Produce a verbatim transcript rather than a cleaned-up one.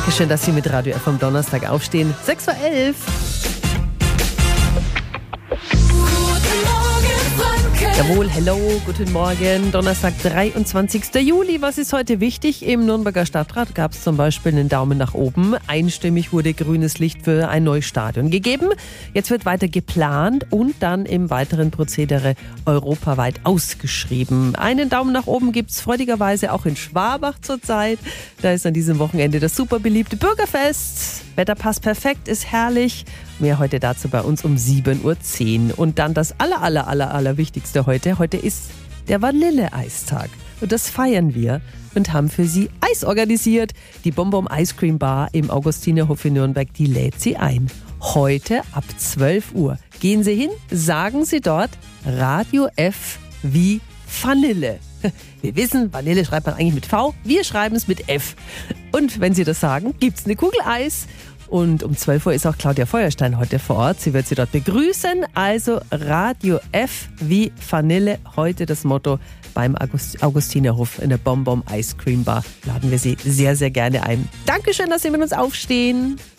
Dankeschön, dass Sie mit Radio F am Donnerstag aufstehen. sechs Uhr elf. Jawohl, hello, guten Morgen. Donnerstag, dreiundzwanzigster Juli. Was ist heute wichtig? Im Nürnberger Stadtrat gab es zum Beispiel einen Daumen nach oben. Einstimmig wurde grünes Licht für ein neues Stadion gegeben. Jetzt wird weiter geplant und dann im weiteren Prozedere europaweit ausgeschrieben. Einen Daumen nach oben gibt es freudigerweise auch in Schwabach zurzeit. Da ist an diesem Wochenende das super beliebte Bürgerfest. Wetter passt perfekt, ist herrlich. Mehr heute dazu bei uns um sieben Uhr zehn. Und dann das aller, aller, aller, aller Wichtigste heute. Heute ist der Vanilleeistag. Und das feiern wir und haben für Sie Eis organisiert. Die Bonbon Ice Cream Bar im Augustinerhof in Nürnberg, die lädt Sie ein. Heute ab zwölf Uhr. Gehen Sie hin, sagen Sie dort Radio F wie Vanille. Wir wissen, Vanille schreibt man eigentlich mit V, wir schreiben es mit F. Und wenn Sie das sagen, gibt's eine Kugel Eis. Und um zwölf Uhr ist auch Claudia Feuerstein heute vor Ort. Sie wird Sie dort begrüßen. Also Radio F wie Vanille. Heute das Motto beim August- Augustinerhof in der Bonbon Ice Cream Bar. Laden wir Sie sehr, sehr gerne ein. Dankeschön, dass Sie mit uns aufstehen.